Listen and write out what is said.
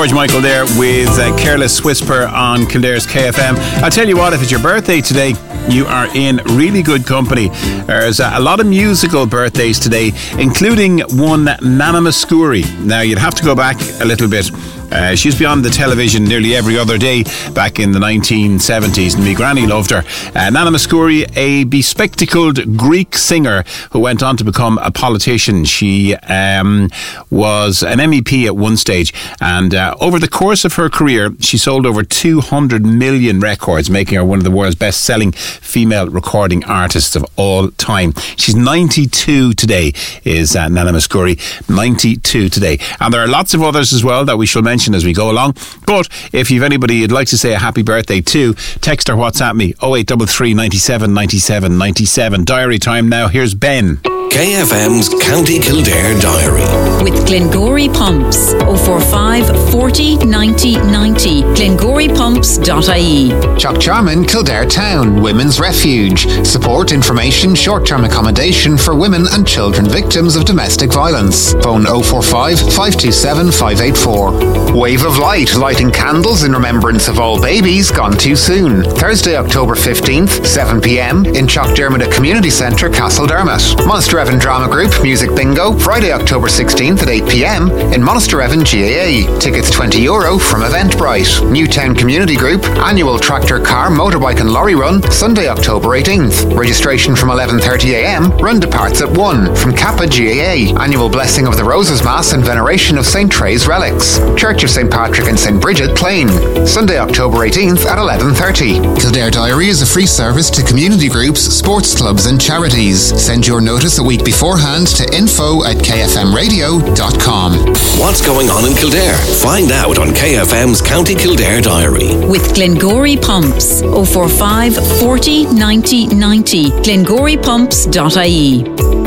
George Michael there with Careless Whisper on Kildare's KFM. I'll tell you what, if it's your birthday today, you are in really good company. There's a lot of musical birthdays today, including one Nana Muscuri. Now, you'd have to go back a little bit. She used to be on the television nearly every other day back in the 1970s, and my granny loved her. Nana Muscuri, a bespectacled Greek singer who went on to become a politician. She was an MEP at one stage, and over the course of her career, she sold over 200 million records, making her one of the world's best-selling female recording artists of all time. She's 92 today, is Nana Muscuri. 92 today. And there are lots of others as well that we shall mention as we go along. But if you've anybody you'd like to say a happy birthday to, text or WhatsApp me 0833 97 97 97. Diary time now. Here's Ben. KFM's County Kildare Diary. With Glengory Pumps. 045 40 90 90. GlengoryPumps.ie. Chuck Charman, Kildare Town, Women's Refuge. Support, information, short-term accommodation for women and children victims of domestic violence. Phone 045 527 584. Wave of Light, lighting candles in remembrance of all babies gone too soon. Thursday, October 15th, 7pm in Chuck Dermot Community Centre, Castledermot. Monster Evan Drama Group, Music Bingo, Friday, October 16th at 8pm in Monster Evan GAA. Tickets €20 from Eventbrite. Newtown Community Group, annual tractor, car, motorbike and lorry run, Sunday, October 18th. Registration from 11:30am, run departs at 1 from Kappa GAA. Annual Blessing of the Roses Mass and Veneration of St. Trey's Relics. Church of St. Patrick and St. Bridget, Plain. Sunday, October 18th at 11:30. Kildare Diary is a free service to community groups, sports clubs and charities. Send your notice a week beforehand to info@kfmradio.com. What's going on in Kildare? Find out on KFM's County Kildare Diary. With Glengory Pumps. 045 40 90 90. GlengoryPumps.ie.